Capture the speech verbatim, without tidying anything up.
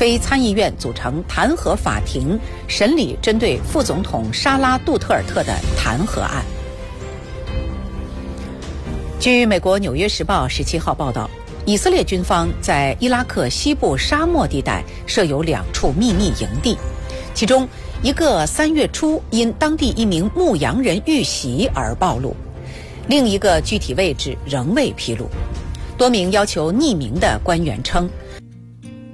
非参议院组成弹劾法庭，审理针对副总统沙拉·杜特尔特的弹劾案。据美国《纽约时报》十七号报道，以色列军方在伊拉克西部沙漠地带设有两处秘密营地，其中一个三月初因当地一名牧羊人遇袭而暴露，另一个具体位置仍未披露。多名要求匿名的官员称，